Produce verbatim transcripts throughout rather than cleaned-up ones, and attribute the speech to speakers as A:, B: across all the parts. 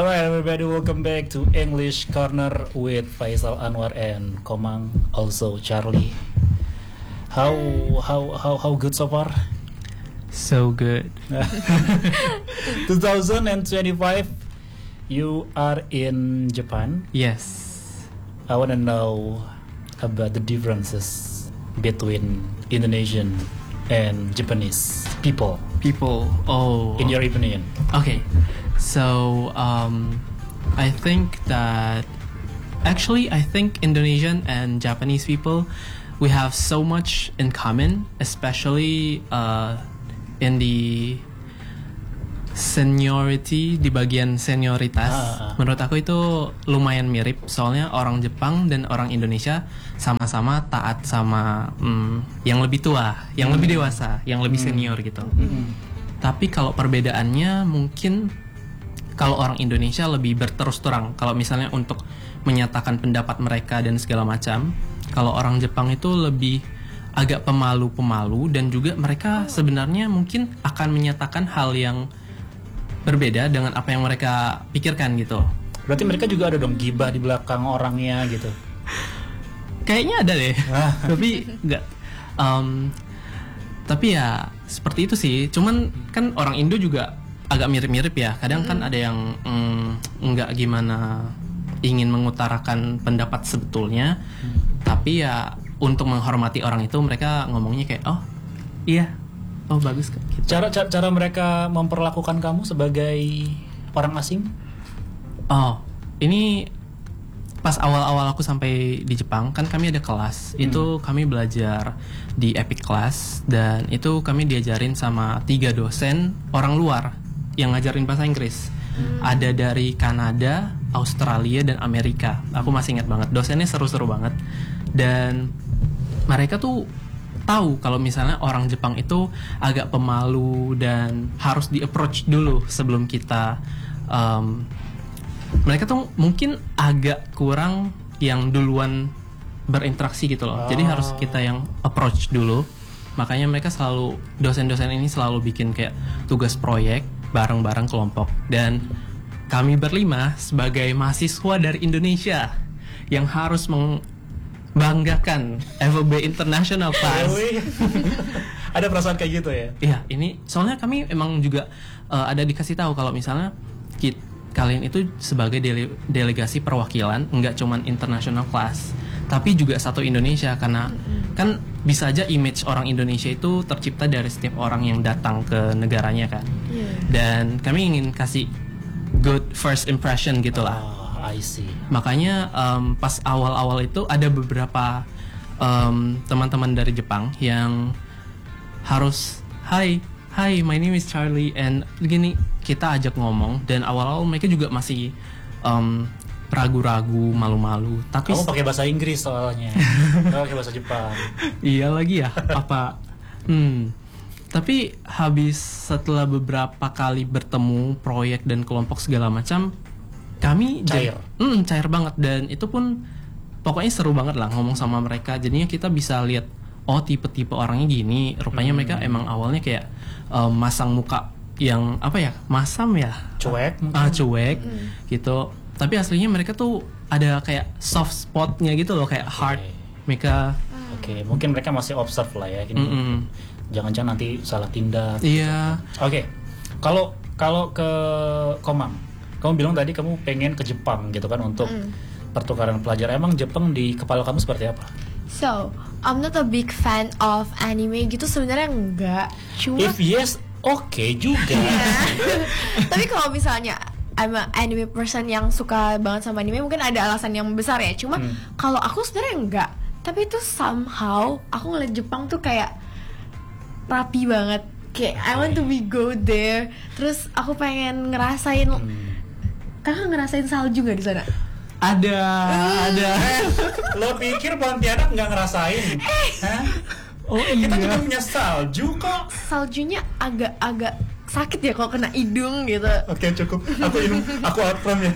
A: Alright, everybody, welcome back to English Corner with Faisal Anwar and Komang, also Charlie. How how how how good so far?
B: So good.
A: twenty twenty-five, you are in Japan.
B: Yes.
A: I want to know about the differences between Indonesian and Japanese people.
B: People. Oh.
A: In your opinion?
B: Okay. So um, I think that actually I think Indonesian and Japanese people, we have so much in common, especially uh, in the seniority, di bagian senioritas.
A: Ah, ah.
B: Menurut aku itu lumayan mirip, soalnya orang Jepang dan orang Indonesia sama-sama taat sama mm, yang lebih tua, yang
A: Hmm.
B: lebih dewasa, yang lebih senior gitu.
A: Hmm.
B: Tapi kalau perbedaannya mungkin kalau orang Indonesia lebih berterus terang, kalau misalnya untuk menyatakan pendapat mereka dan segala macam. Kalau orang Jepang itu lebih agak pemalu-pemalu, dan juga mereka sebenarnya mungkin akan menyatakan hal yang berbeda dengan apa yang mereka pikirkan gitu.
A: Berarti mereka juga ada dong gibah di belakang orangnya gitu.
B: Kayaknya ada deh,
A: Ah.
B: tapi enggak. Um, tapi ya seperti itu sih. Cuman kan orang Indo juga agak mirip-mirip ya. Kadang kan ada yang mm, nggak gimana ingin mengutarakan pendapat sebetulnya, tapi ya untuk menghormati orang itu mereka ngomongnya kayak oh iya, oh bagus kok. Gitu.
A: Cara, cara cara mereka memperlakukan kamu sebagai orang asing?
B: Oh ini pas awal-awal aku sampai di Jepang kan kami ada kelas.
A: Hmm.
B: Itu kami belajar di Epic Class, dan itu kami diajarin sama tiga dosen orang luar yang ngajarin bahasa Inggris. Hmm. Ada dari Kanada, Australia, dan Amerika. Aku masih ingat banget. Dosennya seru-seru banget. Dan mereka tuh tahu kalau misalnya orang Jepang itu agak pemalu dan harus di-approach dulu sebelum kita. Um, mereka tuh mungkin agak kurang yang duluan berinteraksi gitu loh.
A: Oh.
B: Jadi harus kita yang approach dulu. Makanya mereka selalu, dosen-dosen ini selalu bikin kayak tugas proyek bareng-bareng kelompok. Dan kami berlima sebagai mahasiswa dari Indonesia yang harus membanggakan F E B International Class.
A: Ada perasaan kayak gitu ya?
B: Iya, ini soalnya kami emang juga uh, ada dikasih tahu kalau misalnya kit, kalian itu sebagai dele, delegasi perwakilan, nggak cuman International Class, tapi juga satu Indonesia. Karena kan bisa aja image orang Indonesia itu tercipta dari setiap orang yang datang ke negaranya kan.
C: Yeah.
B: Dan kami ingin kasih good first impression gitu lah.
A: Oh, I see.
B: Makanya um, pas awal-awal itu ada beberapa um, teman-teman dari Jepang yang harus Hi, hi, my name is Charlie, and gini kita ajak ngomong, dan awal-awal mereka juga masih um, ragu-ragu, malu-malu. Tapi
A: Kamu pakai bahasa Inggris soalnya. Kamu pakai bahasa Jepang.
B: iya lagi ya apa hmm tapi habis setelah beberapa kali bertemu proyek dan kelompok segala macam, kami
A: Cair.
B: jadi- hmm, cair banget. Dan itu pun pokoknya seru banget lah ngomong sama mereka. Jadinya kita bisa lihat oh tipe-tipe orangnya gini. Rupanya
A: Hmm.
B: mereka emang awalnya kayak um, masang muka yang apa ya, masam ya,
A: Cuek mungkin.
B: ah cuek gitu. Tapi aslinya mereka tuh ada kayak soft spotnya gitu loh, kayak heart. Mereka
A: Oke, mungkin mereka masih observe lah ya gini.
B: mm-mm.
A: Jangan-jangan nanti salah tindak.
B: Iya.
A: Oke. Kalau kalau ke Komang, kamu bilang tadi kamu pengen ke Jepang gitu kan untuk pertukaran pelajar. Emang Jepang di kepala kamu seperti apa?
C: So, I'm not a big fan of anime gitu sebenarnya enggak. Cuma
A: If yes, oke juga.
C: tapi kalau misalnya I'm a anime person yang suka banget sama anime, mungkin ada alasan yang besar ya. Cuma
A: Hmm.
C: kalau aku sebenarnya enggak. Tapi itu somehow aku ngeliat Jepang tuh kayak rapi banget. Kayak I want to be go there. Terus aku pengen ngerasain.
A: Hmm.
C: Kakak ngerasain salju nggak di sana?
B: Ada, ada.
A: Lo pikir Pontianak nggak ngerasain? Hah?
B: Oh
A: Kita juga
B: iya.
A: punya salju kok.
C: Saljunya agak-agak sakit ya kalau kena hidung gitu.
A: Oke, cukup. Aku minum, aku out from ya.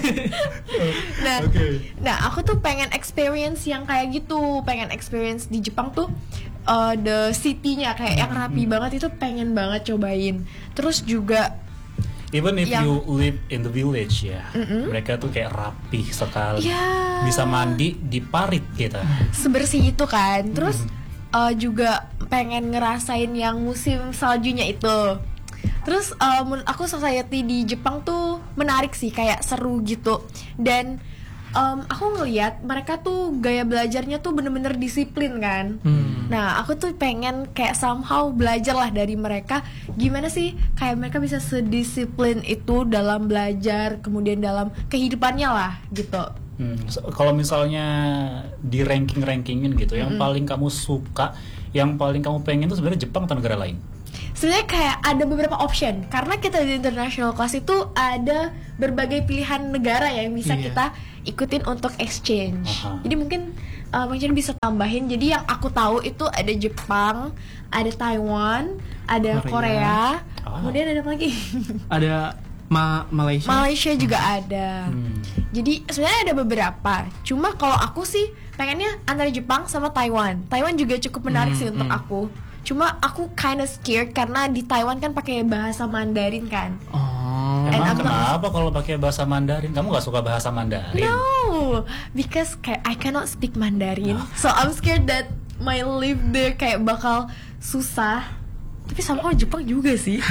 C: Nah,
A: Oke.
C: nah aku tuh pengen experience yang kayak gitu, pengen experience di Jepang tuh uh, the city-nya kayak yang rapi banget, itu pengen banget cobain. Terus juga
A: Even if
C: yang-
A: you live in the village ya, mereka tuh kayak rapih sekali.
C: Ya.
A: Bisa mandi di parit kita.
C: sebersih itu kan. Terus uh, juga pengen ngerasain yang musim saljunya itu. Terus uh, menurut aku society di Jepang tuh menarik sih, kayak seru gitu. Dan um, aku ngelihat mereka tuh gaya belajarnya tuh bener-bener disiplin kan.
B: Hmm.
C: Nah aku tuh pengen kayak somehow belajar lah dari mereka, gimana sih kayak mereka bisa sedisiplin itu dalam belajar, kemudian dalam kehidupannya lah gitu.
A: Hmm, so- kalau misalnya di ranking-rankingin gitu, yang paling kamu suka, yang paling kamu pengen tuh sebenarnya Jepang atau negara lain?
C: Sebenarnya kayak ada beberapa option, karena kita di international class itu ada berbagai pilihan negara ya yang bisa
B: Iya.
C: kita ikutin untuk exchange.
A: Aha.
C: Jadi mungkin uh, mungkin bisa tambahin. Jadi yang aku tahu itu ada Jepang, ada Taiwan, ada
B: Korea.
C: Korea,
A: Ah.
C: kemudian ada apa lagi?
B: Ada Ma- Malaysia.
C: Malaysia juga ada.
A: Hmm.
C: Jadi sebenarnya ada beberapa. Cuma kalau aku sih pengennya antara Jepang sama Taiwan. Taiwan juga cukup menarik
B: Hmm,
C: sih untuk
B: hmm.
C: aku. Cuma aku kinda scared karena di Taiwan kan pakai bahasa Mandarin kan.
B: Oh.
C: And
A: Emang
C: I'm not-
A: kenapa kalau pakai bahasa Mandarin? Kamu gak suka bahasa Mandarin?
C: No, because kayak I cannot speak Mandarin. So I'm scared that my live there kayak bakal susah. Tapi somehow Jepang juga sih.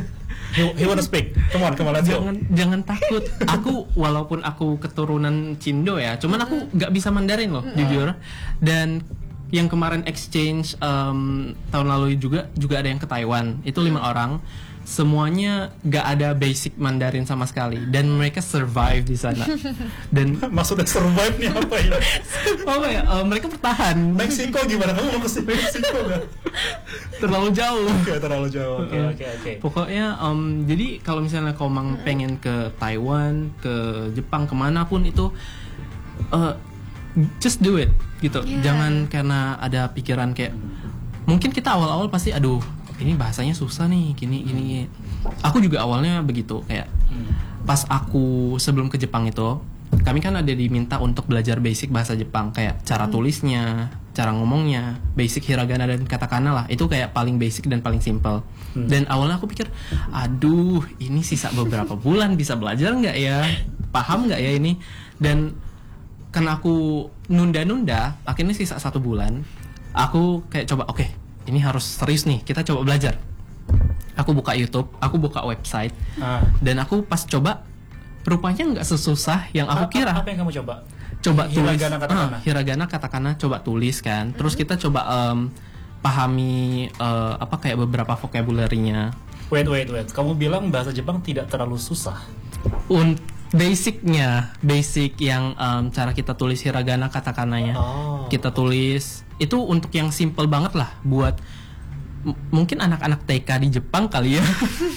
A: He, he wanna speak. Come on, come on, let's go.
B: Jangan jangan takut. Aku walaupun aku keturunan Cindo ya, cuman aku nggak bisa Mandarin loh, jujur. Dan yang kemarin exchange em, tahun lalu juga juga ada yang ke Taiwan. Itu lima orang. Semuanya nggak ada basic Mandarin sama sekali dan mereka survive di sana. Dan
A: Maksudnya survive nih apa ya?
B: oh ya, em, mereka bertahan.
A: Meksiko gimana? Kamu mau ke Meksiko gak?
B: Terlalu jauh.
A: Gak terlalu jauh. Oke, oke, oke.
B: Pokoknya em, jadi kalau misalnya Komang pengen ke Taiwan, ke Jepang, kemanapun itu eh, just do it gitu.
C: Yeah.
B: Jangan karena ada pikiran kayak mungkin kita awal-awal pasti aduh ini bahasanya susah nih gini gini. Aku juga awalnya begitu kayak pas aku sebelum ke Jepang itu kami kan ada diminta untuk belajar basic bahasa Jepang kayak cara tulisnya, cara ngomongnya, basic hiragana dan katakana lah. Itu kayak paling basic dan paling simple. Dan awalnya aku pikir, aduh ini sisa beberapa bulan bisa belajar nggak ya? Paham nggak ya ini? Dan karena aku nunda-nunda, akhirnya sisa satu bulan. Aku kayak coba, oke, ini harus serius nih. Kita coba belajar. Aku buka YouTube, aku buka website,
A: Ah.
B: dan aku pas coba, rupanya nggak sesusah yang aku
A: A-
B: kira.
A: Apa yang kamu coba?
B: Coba tulis
A: Hiragana, katakana.
B: ah, hiragana katakana coba tulis kan. Terus kita coba em, pahami eh, apa kayak beberapa vocabulary-nya.
A: Wait, wait, wait. Kamu bilang bahasa Jepang tidak terlalu susah.
B: Un basicnya, basic yang em, cara kita tulis hiragana katakananya.
A: Oh.
B: Kita tulis itu untuk yang simple banget lah buat m- mungkin anak-anak T K di Jepang kali ya.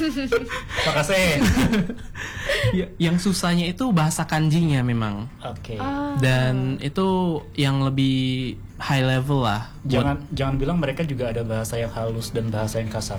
A: Makasih.
B: Ya, yang susahnya itu bahasa kanjinya memang.
A: Oke.
B: Dan itu yang lebih high level lah. buat-
A: Jangan jangan bilang mereka juga ada bahasa yang halus dan bahasa yang kasar.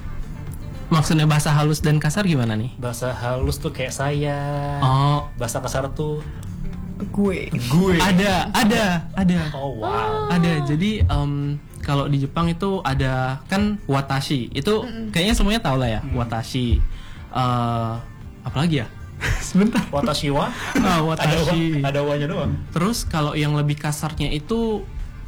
B: Maksudnya bahasa halus dan kasar gimana nih?
A: Bahasa halus tuh kayak saya.
B: Oh,
A: Bahasa kasar tuh
C: Gue.
A: gue.
B: ada, ada, ada,
A: Oh wow.
B: ada. Jadi em, kalau di Jepang itu ada kan watashi. Itu kayaknya semuanya tahu lah ya, watashi. Eh, apa lagi ya? Sebentar.
A: Watashi wa?
B: Ah,
A: Ada wa,
B: watashi.
A: ada wanya doang.
B: Terus kalau yang lebih kasarnya itu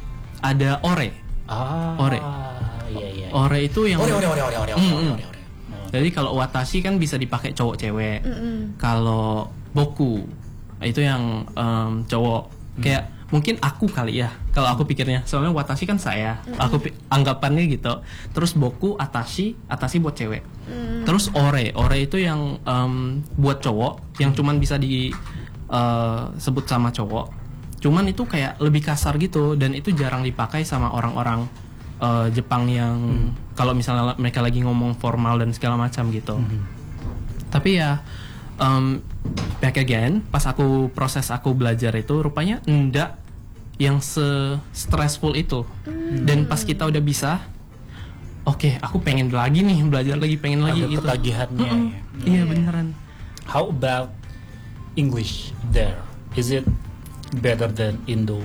B: ada ore.
A: Ah.
B: Ore.
A: Iya iya.
B: Ore itu yang
A: Ore ore ore ore ore ore
B: Mm,
A: ore
B: mm.
A: ore. ore.
B: Jadi kalau watashi kan bisa dipakai cowok cewek. Kalau boku itu yang em, cowok. Kayak mungkin aku kali ya. Kalau aku pikirnya, soalnya watashi kan saya. Aku pi- anggapannya gitu. Terus boku atashi, atashi buat cewek. Terus ore, ore itu yang em, buat cowok, yang cuman bisa di eh, sebut sama cowok. Cuman itu kayak lebih kasar gitu dan itu jarang dipakai sama orang-orang eh, Jepang yang kalau misalnya mereka lagi ngomong formal dan segala macam gitu. Tapi ya um, back again pas aku proses aku belajar itu rupanya enggak yang se stressful itu. Dan pas kita udah bisa, oke aku pengen lagi nih belajar lagi pengen lagi
A: Ada
B: gitu.
A: ketagihannya.
B: Mm-mm.
A: ya.
B: Iya beneran.
A: How about English there? Is it better than Indo?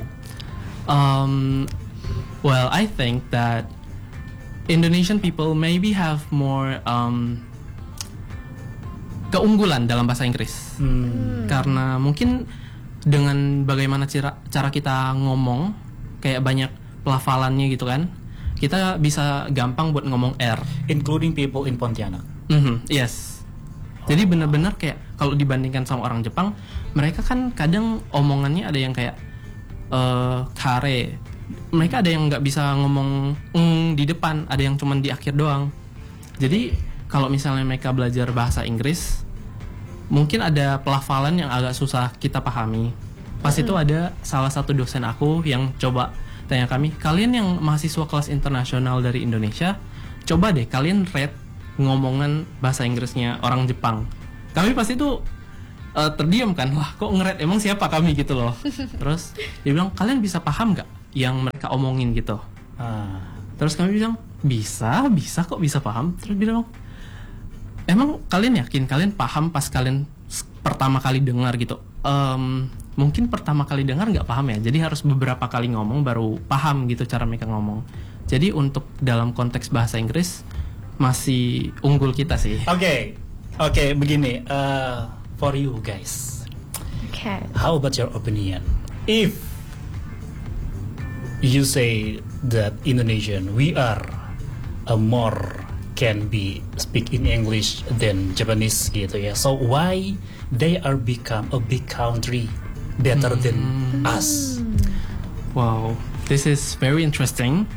B: Um, well, I think that Indonesian people maybe have more um, keunggulan dalam bahasa Inggris.
A: Hmm.
B: Karena mungkin dengan bagaimana cara cara kita ngomong, kayak banyak pelafalannya gitu kan, kita bisa gampang buat ngomong R.
A: Including people in Pontianak.
B: Mhm, yes. Jadi benar-benar kayak kalau dibandingkan sama orang Jepang, mereka kan kadang omongannya ada yang kayak eh kare. Mereka ada yang nggak bisa ngomong ng di depan, ada yang cuman di akhir doang. Jadi kalau misalnya mereka belajar bahasa Inggris, mungkin ada pelafalan yang agak susah kita pahami. Pas itu ada salah satu dosen aku yang coba tanya kami, kalian yang mahasiswa kelas internasional dari Indonesia, coba deh kalian rate ngomongan bahasa Inggrisnya orang Jepang. Kami pasti itu uh, terdiam kan, wah kok nge-rate, emang siapa kami gitu loh. Terus dia bilang, kalian bisa paham nggak yang mereka omongin gitu?
A: Ah.
B: Terus kami bilang, bisa, bisa kok bisa paham. Terus dia bilang, emang kalian yakin kalian paham pas kalian s- pertama kali dengar gitu? Em, mungkin pertama kali dengar nggak paham ya, jadi harus beberapa kali ngomong baru paham gitu cara mereka ngomong. Jadi untuk dalam konteks bahasa Inggris masih unggul kita sih.
A: Oke, oke begini. Uh, for you guys,
C: Okay.
A: how about your opinion? If you say that Indonesian, we are a more can be speak in English than Japanese gitu ya. So why they are become a big country better than us?
B: Wow, this is very interesting.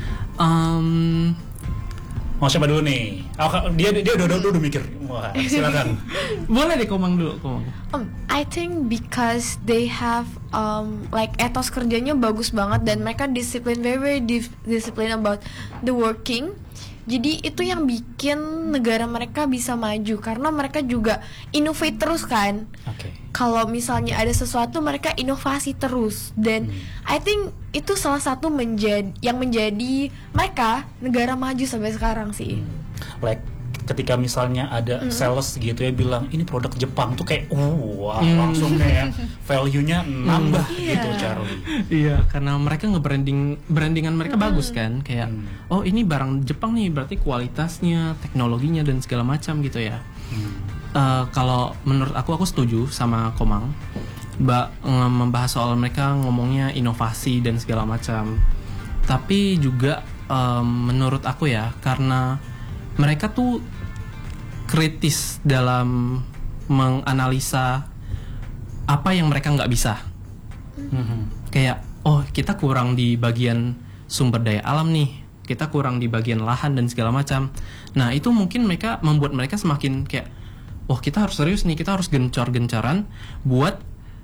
B: Um,
A: Mau siapa dulu nih? Oh, dia dia udah udah, udah mikir. Wah, silakan.
B: boleh deh Komang dulu, Komang.
C: Um, I think because they have um like etos kerjanya bagus banget dan mereka disiplin, very very dif- discipline about the working. Jadi itu yang bikin negara mereka bisa maju karena mereka juga innovate terus kan.
A: Oke.
C: Kalau misalnya ada sesuatu mereka inovasi terus dan I think itu salah satu menjadi yang menjadi mereka negara maju sampai sekarang sih.
A: Like ketika misalnya ada sales gitu ya bilang ini produk Jepang tuh kayak uh, wah
B: Mm.
A: langsung kayak value-nya nambah
C: Iya.
A: gitu Charlie.
B: Iya, karena mereka nge-branding brandingan mereka bagus kan, kayak
A: Hmm.
B: oh ini barang Jepang nih, berarti kualitasnya, teknologinya dan segala macam gitu ya.
A: Hmm.
B: Eh, kalau menurut aku aku setuju sama Komang, ba- nge- membahas soal mereka ngomongnya inovasi dan segala macam. Tapi juga em, menurut aku ya, karena mereka tuh kritis dalam menganalisa apa yang mereka nggak bisa.
A: Mhm.
B: Kayak oh kita kurang di bagian sumber daya alam nih, kita kurang di bagian lahan dan segala macam. Nah itu mungkin mereka membuat mereka semakin kayak wah kita harus serius nih, kita harus gencor-gencaran buat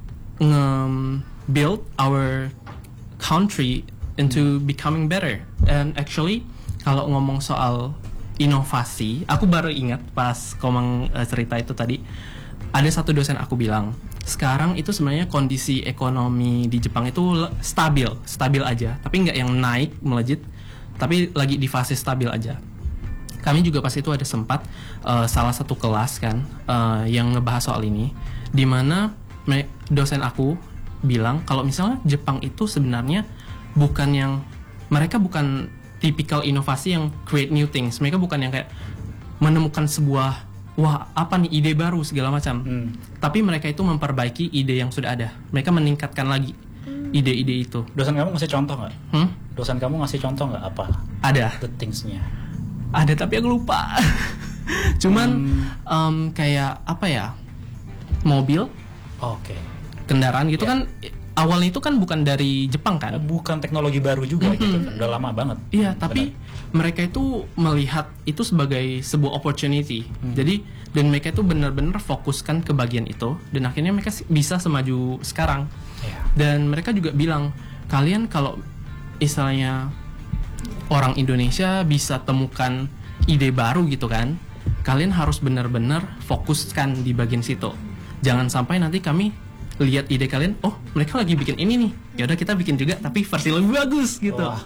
B: nge-build our country into becoming better. And actually kalau ngomong soal inovasi, aku baru ingat pas Komang uh, cerita itu tadi, ada satu dosen aku bilang, sekarang itu sebenarnya kondisi ekonomi di Jepang itu le- stabil, stabil aja, tapi nggak yang naik melejit, tapi lagi di fase stabil aja. Kami juga pas itu ada sempat uh, salah satu kelas kan uh, yang ngebahas soal ini, di mana me- dosen aku bilang kalau misalnya Jepang itu sebenarnya bukan yang, mereka bukan tipikal inovasi yang create new things. Mereka bukan yang kayak menemukan sebuah wah apa nih ide baru segala macam.
A: Hmm.
B: Tapi mereka itu memperbaiki ide yang sudah ada. Mereka meningkatkan lagi ide-ide itu.
A: Dosen kamu ngasih contoh nggak?
B: Hmm?
A: Dosen kamu ngasih contoh nggak apa?
B: Ada,
A: The things-nya.
B: ada tapi aku lupa. Cuman
A: Hmm.
B: em, kayak apa ya? Mobil,
A: Oke.
B: kendaraan gitu
A: Ya.
B: kan awalnya itu kan bukan dari Jepang kan?
A: Bukan teknologi baru juga gitu kan. Udah lama banget.
B: Iya, tapi mereka itu melihat itu sebagai sebuah opportunity. Jadi dan mereka itu benar-benar fokuskan ke bagian itu dan akhirnya mereka si- bisa semaju sekarang.
A: Iya.
B: Dan mereka juga bilang, kalian kalau istilahnya orang Indonesia bisa temukan ide baru gitu kan, kalian harus benar-benar fokuskan di bagian situ. Jangan sampai nanti kami lihat ide kalian, oh mereka lagi bikin ini nih, ya udah kita bikin juga tapi versi lebih bagus gitu.
A: Wah.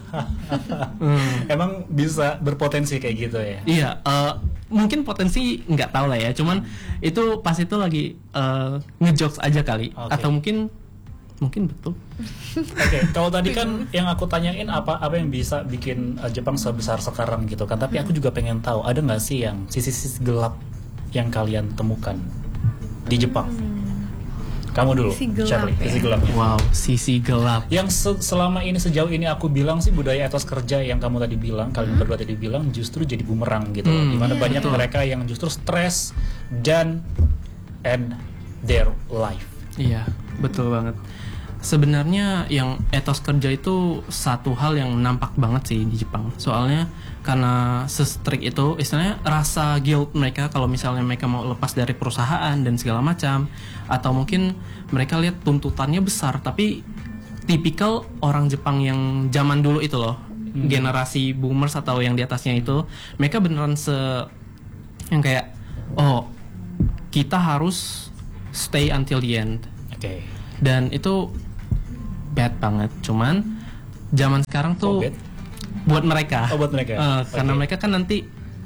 A: Emang bisa berpotensi kayak gitu ya?
B: Iya, eh, mungkin potensi nggak tahu lah ya, cuman itu pas itu lagi eh, ngejokes aja kali,
A: Oke.
B: atau mungkin mungkin betul.
A: Oke, kalau tadi kan yang aku tanyain apa apa yang bisa bikin uh, Jepang sebesar sekarang gitu kan, tapi aku juga pengen tahu ada nggak sih yang sisi-sisi gelap yang kalian temukan di Jepang? Kamu dulu,
C: Sisi gelap
A: Charlie,
C: ya.
A: sisi gelapnya.
B: Wow, sisi gelap.
A: Yang se- selama ini sejauh ini aku bilang sih budaya etos kerja yang kamu tadi bilang, kalian berdua tadi bilang justru jadi bumerang gitu,
B: Hmm,
A: dimana
C: iya,
A: banyak
C: betul.
A: mereka yang justru stres dan end their life.
B: Iya, betul banget. Sebenarnya yang etos kerja itu satu hal yang nampak banget sih di Jepang. Soalnya karena se-strict itu, istilahnya rasa guilt mereka kalau misalnya mereka mau lepas dari perusahaan dan segala macam, atau mungkin mereka lihat tuntutannya besar, tapi tipikal orang Jepang yang zaman dulu itu loh, generasi boomers atau yang di atasnya itu, mereka beneran se yang kayak, oh kita harus stay until the end.
A: Oke.
B: Dan itu bad banget. Cuman zaman sekarang tuh
A: Oh, bad?
B: buat mereka.
A: Oh, buat mereka.
B: Eh, karena
A: Oke.
B: mereka kan nanti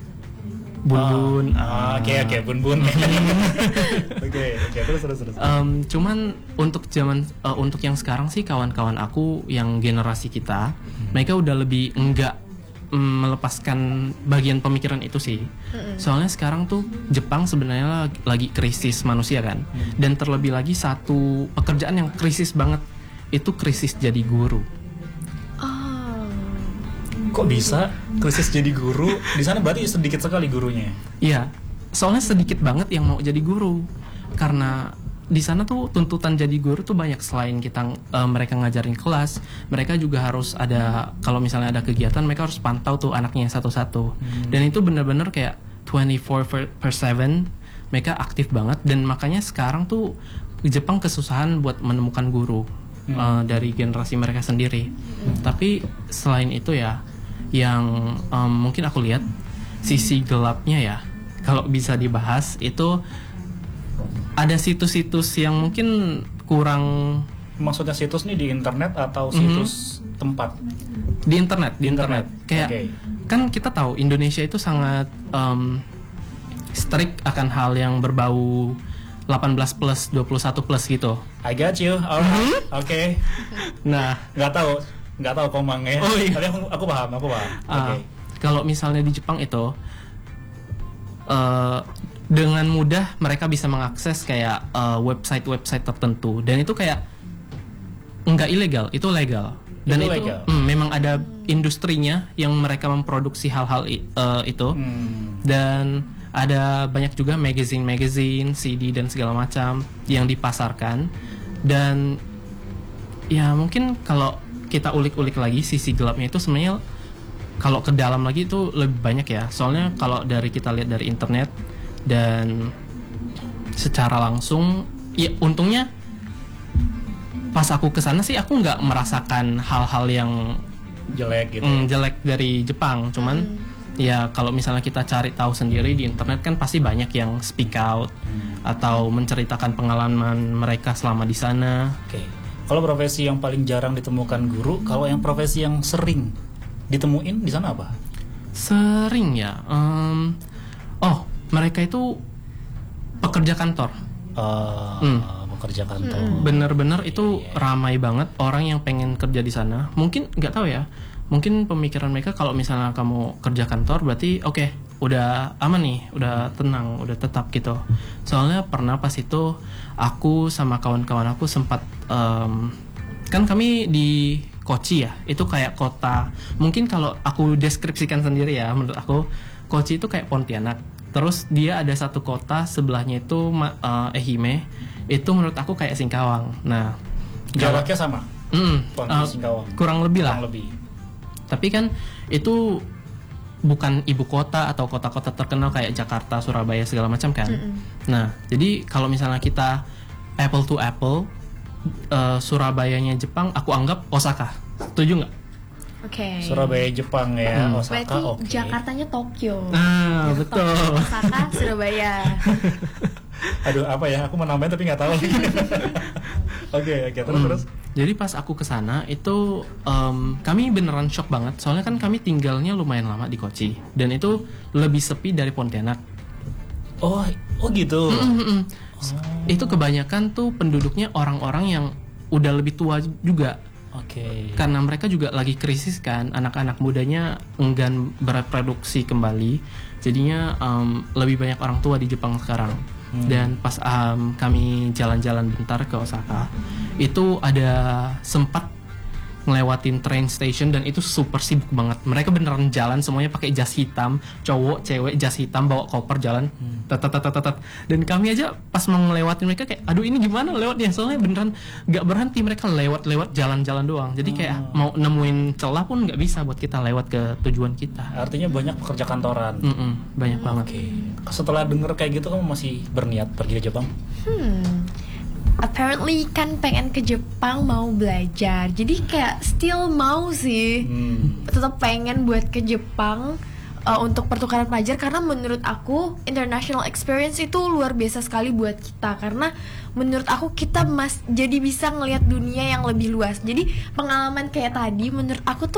B: bun-bun.
A: Ah, Oke
B: ah.
A: oke bun-bun. Oke oke terus terus terus.
B: Em, cuman untuk zaman eh, untuk yang sekarang sih kawan-kawan aku yang generasi kita, mereka udah lebih enggak mm, melepaskan bagian pemikiran itu sih. Soalnya sekarang tuh Jepang sebenarnya lagi, lagi krisis manusia kan. Dan terlebih lagi satu pekerjaan yang krisis banget itu krisis jadi guru.
C: Oh.
A: Kok bisa krisis jadi guru? Di sana berarti sedikit sekali gurunya.
B: Iya, soalnya sedikit banget yang mau jadi guru. Karena di sana tuh tuntutan jadi guru tuh banyak. Selain kita eh, mereka ngajarin kelas, mereka juga harus ada, kalau misalnya ada kegiatan mereka harus pantau tuh anaknya satu-satu. Dan itu bener-bener kayak twenty-four per seven mereka aktif banget. Dan makanya sekarang tuh Jepang kesusahan buat menemukan guru eh, dari generasi mereka sendiri. Tapi selain itu ya, yang em, mungkin aku lihat sisi gelapnya ya, kalau bisa dibahas itu ada situs-situs yang mungkin kurang
A: Maksudnya situs nih di internet atau situs tempat?
B: di internet, di internet.
A: Internet,
B: Kayak
A: oke.
B: kan kita tahu Indonesia itu sangat em, strict akan hal yang berbau delapan belas plus, dua puluh satu plus gitu.
A: I got you. Alright. Oke.
B: Nah,
A: Nggak tahu, nggak tahu komangnya.
B: Oh, iya.
A: Tapi aku, aku paham, aku paham. Oke.
B: Uh, kalau misalnya di Jepang itu uh, dengan mudah mereka bisa mengakses kayak uh, website-website tertentu, dan itu kayak nggak ilegal, itu legal. Dan
A: Itu
B: itu,
A: legal.
B: mm, memang ada industrinya yang mereka memproduksi hal-hal i- uh, itu.
A: Hmm.
B: Dan ada banyak juga magazine-magazine, C D dan segala macam yang dipasarkan. Dan ya mungkin kalau kita ulik-ulik lagi sisi gelapnya itu sebenarnya kalau ke dalam lagi itu lebih banyak ya. Soalnya kalau dari kita lihat dari internet dan secara langsung, ya untungnya pas aku kesana sih aku nggak merasakan hal-hal yang
A: Jelek gitu.
B: mm, jelek dari Jepang. Cuman ya kalau misalnya kita cari tahu sendiri di internet kan pasti banyak yang speak out atau menceritakan pengalaman mereka selama di sana.
A: Oke. Kalau profesi yang paling jarang ditemukan guru, kalau yang profesi yang sering ditemuin di sana apa?
B: Sering ya. em, oh, mereka itu pekerja kantor.
A: Eh,
B: Hmm.
A: Pekerja kantor.
B: Bener-bener itu ramai banget orang yang pengen kerja di sana. Mungkin nggak tahu ya. Mungkin pemikiran mereka kalau misalnya kamu kerja kantor berarti oke, udah aman nih, udah tenang, udah tetap gitu. Soalnya pernah pas itu aku sama kawan-kawan aku sempat em, kan kami di Kochi ya, itu kayak kota. Mungkin kalau aku deskripsikan sendiri ya, menurut aku Kochi itu kayak Pontianak. Terus dia ada satu kota sebelahnya itu ma- eh, Ehime. Itu menurut aku kayak Singkawang. Nah,
A: Jaraknya sama.
B: mm,
A: Ponti
B: eh,
A: Singkawang.
B: kurang lebih lah.
A: Kurang lebih.
B: Tapi kan itu bukan ibu kota atau kota-kota terkenal kayak Jakarta, Surabaya segala macam kan. Nah, jadi kalau misalnya kita apple to apple, eh, Surabayanya Jepang, aku anggap Osaka. Setuju nggak?
C: Oke.
A: Surabaya Jepang ya,
B: Hmm.
A: Osaka
C: Berarti
A: oke.
C: Jakartanya Tokyo.
B: Nah, betul.
C: Osaka Surabaya.
A: Aduh apa ya? Aku mau nambahin tapi nggak tahu. Oke oke terus
B: Hmm.
A: terus.
B: Jadi pas aku kesana itu em, kami beneran shock banget. Soalnya kan kami tinggalnya lumayan lama di Kochi dan itu lebih sepi dari Pontianak.
A: Oh oh gitu.
B: Mm-mm. Itu kebanyakan tuh penduduknya orang-orang yang udah lebih tua juga.
A: Oke.
B: Karena mereka juga lagi krisis kan, anak-anak mudanya enggan bereproduksi kembali, jadinya um, lebih banyak orang tua di Jepang sekarang. Hmm. Dan pas um, kami jalan-jalan bentar ke Osaka, itu ada sempat ngelewatin train station dan itu super sibuk banget. Mereka beneran jalan semuanya pakai jas hitam, cowok, cewek, jas hitam, bawa koper jalan, tat tat tat tat tat. Dan kami aja pas mau ngelewatin mereka kayak, aduh ini gimana lewatnya? Soalnya beneran nggak berhenti, mereka lewat-lewat jalan-jalan doang. Jadi kayak mau nemuin celah pun nggak bisa buat kita lewat ke tujuan kita.
A: Artinya banyak pekerja kantoran.
B: Mm-mm, banyak banget.
A: Oke. Setelah denger kayak gitu kamu masih berniat pergi ke Jepang?
C: Hmm. Apparently kan pengen ke Jepang, mau belajar. Jadi kayak still mau sih.
A: Hmm.
C: Tetap pengen buat ke Jepang uh, untuk pertukaran pelajar, karena menurut aku international experience itu luar biasa sekali buat kita, karena menurut aku kita mas jadi bisa ngelihat dunia yang lebih luas. Jadi pengalaman kayak tadi menurut aku tuh